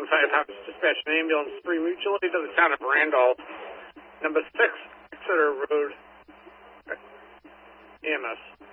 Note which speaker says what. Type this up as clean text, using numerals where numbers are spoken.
Speaker 1: Fire Department dispatch an ambulance 3 mutually to the town of Randolph, number 6, Exeter Road, EMS.